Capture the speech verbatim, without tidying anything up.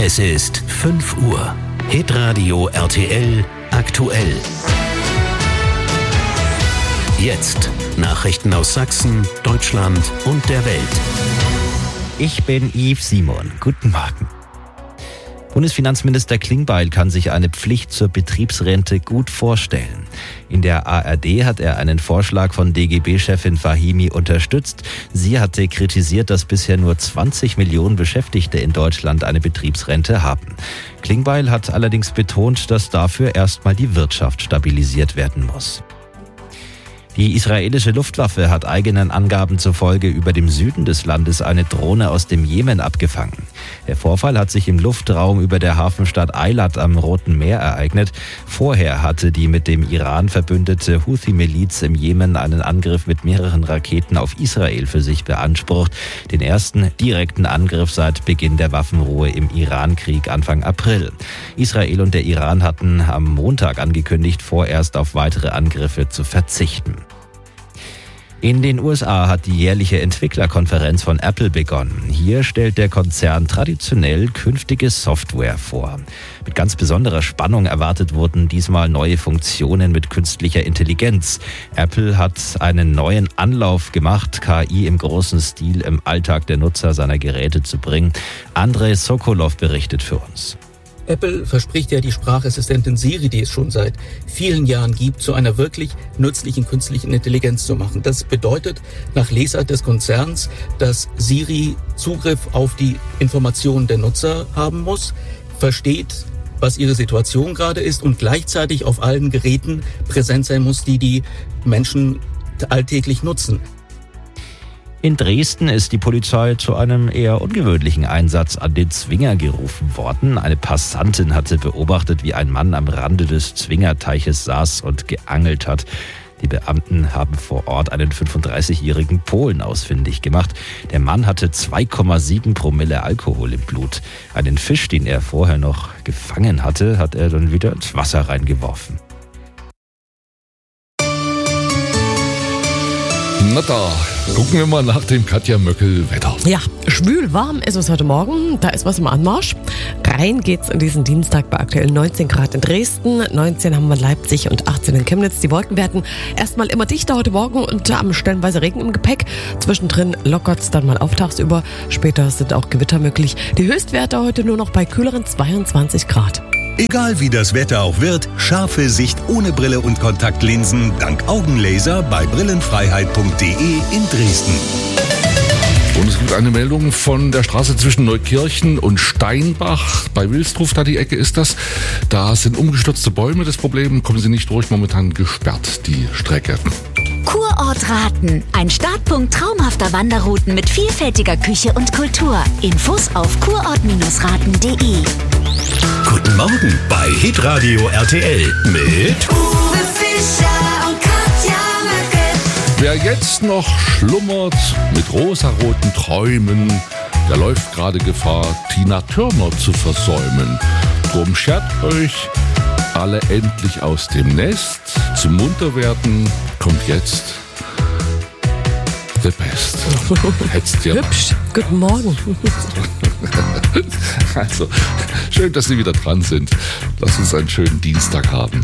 Es ist fünf Uhr. Hitradio R T L aktuell. Jetzt Nachrichten aus Sachsen, Deutschland und der Welt. Ich bin Yves Simon. Guten Morgen. Bundesfinanzminister Klingbeil kann sich eine Pflicht zur Betriebsrente gut vorstellen. In der A R D hat er einen Vorschlag von D G B-Chefin Fahimi unterstützt. Sie hatte kritisiert, dass bisher nur zwanzig Millionen Beschäftigte in Deutschland eine Betriebsrente haben. Klingbeil hat allerdings betont, dass dafür erstmal die Wirtschaft stabilisiert werden muss. Die israelische Luftwaffe hat eigenen Angaben zufolge über dem Süden des Landes eine Drohne aus dem Jemen abgefangen. Der Vorfall hat sich im Luftraum über der Hafenstadt Eilat am Roten Meer ereignet. Vorher hatte die mit dem Iran verbündete Houthi-Miliz im Jemen einen Angriff mit mehreren Raketen auf Israel für sich beansprucht. Den ersten direkten Angriff seit Beginn der Waffenruhe im Iran-Krieg Anfang April. Israel und der Iran hatten am Montag angekündigt, vorerst auf weitere Angriffe zu verzichten. In den U S A hat die jährliche Entwicklerkonferenz von Apple begonnen. Hier stellt der Konzern traditionell künftige Software vor. Mit ganz besonderer Spannung erwartet wurden diesmal neue Funktionen mit künstlicher Intelligenz. Apple hat einen neuen Anlauf gemacht, K I im großen Stil im Alltag der Nutzer seiner Geräte zu bringen. Andrei Sokolov berichtet für uns. Apple verspricht ja die Sprachassistentin Siri, die es schon seit vielen Jahren gibt, zu einer wirklich nützlichen künstlichen Intelligenz zu machen. Das bedeutet nach Lesart des Konzerns, dass Siri Zugriff auf die Informationen der Nutzer haben muss, versteht, was ihre Situation gerade ist und gleichzeitig auf allen Geräten präsent sein muss, die die Menschen alltäglich nutzen. In Dresden ist die Polizei zu einem eher ungewöhnlichen Einsatz an den Zwinger gerufen worden. Eine Passantin hatte beobachtet, wie ein Mann am Rande des Zwingerteiches saß und geangelt hat. Die Beamten haben vor Ort einen fünfunddreißigjährigen Polen ausfindig gemacht. Der Mann hatte zwei Komma sieben Promille Alkohol im Blut. Einen Fisch, den er vorher noch gefangen hatte, hat er dann wieder ins Wasser reingeworfen. Na da, gucken wir mal nach dem Katja Möckel-Wetter. Ja, schwül warm ist es heute Morgen. Da ist was im Anmarsch. Rein geht's in diesen Dienstag bei aktuell neunzehn Grad in Dresden, neunzehn haben wir in Leipzig und achtzehn in Chemnitz. Die Wolken werden erstmal immer dichter heute Morgen und haben stellenweise Regen im Gepäck. Zwischendrin lockert's dann mal auf tagsüber. Später sind auch Gewitter möglich. Die Höchstwerte heute nur noch bei kühleren zweiundzwanzig Grad. Egal wie das Wetter auch wird, scharfe Sicht ohne Brille und Kontaktlinsen dank Augenlaser bei brillenfreiheit punkt de in Dresden. Und es gibt eine Meldung von der Straße zwischen Neukirchen und Steinbach. Bei Wilstruf, da die Ecke ist das. Da sind umgestürzte Bäume. Das Problem, kommen Sie nicht durch, momentan gesperrt, die Strecke. Kurort Raten. Ein Startpunkt traumhafter Wanderrouten mit vielfältiger Küche und Kultur. Infos auf kurort Raten punkt de. Guten Morgen bei Hitradio R T L mit Uwe Fischer und Katja Möckel. Wer jetzt noch schlummert mit rosaroten Träumen, der läuft gerade Gefahr, Tina Turner zu versäumen. Drum schert euch alle endlich aus dem Nest. Zum Munterwerden kommt jetzt The Best. Hättest dir Hübsch. Guten Morgen. Also, schön, dass Sie wieder dran sind. Lass uns einen schönen Dienstag haben.